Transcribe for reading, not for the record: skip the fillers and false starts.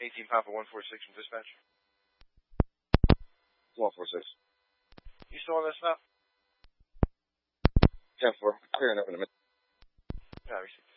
18 Papa 146 from dispatch. 146. You still on that stuff? 10-4. Clearing up in a minute. Yeah, I received.